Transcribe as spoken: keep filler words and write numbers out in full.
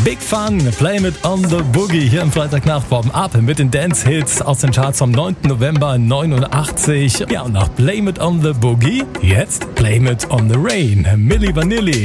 Big Fun, Blame It on the Boogie hier im Freitagnacht Warm Up mit den Dance-Hits aus den Charts vom neunten November neunundachtzig. Ja, und nach Blame It on the Boogie, jetzt Blame It on the Rain. Milli Vanilli.